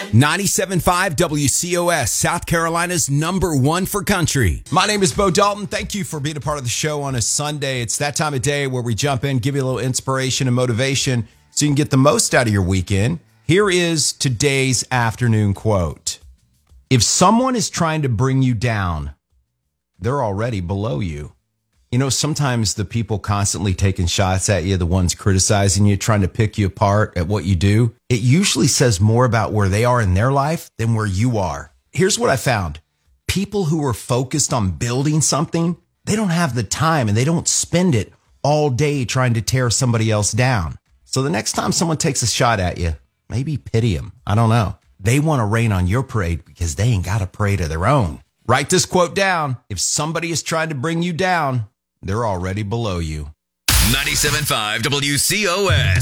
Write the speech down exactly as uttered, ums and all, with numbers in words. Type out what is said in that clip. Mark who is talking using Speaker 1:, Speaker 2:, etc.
Speaker 1: ninety-seven point five W C O S, South Carolina's number one for country. My name is Bo Dalton. Thank you for being a part of the show on a Sunday. It's that time of day where we jump in, give you a little inspiration and motivation so you can get the most out of your weekend. Here is today's afternoon quote. If someone is trying to bring you down, they're already below you. You know, sometimes the people constantly taking shots at you, the ones criticizing you, trying to pick you apart at what you do, it usually says more about where they are in their life than where you are. Here's what I found. People who are focused on building something, they don't have the time and they don't spend it all day trying to tear somebody else down. So the next time someone takes a shot at you, maybe pity them. I don't know. They want to rain on your parade because they ain't got a parade of their own. Write this quote down. If somebody is trying to bring you down, they're already below you.
Speaker 2: ninety-seven point five W C O S.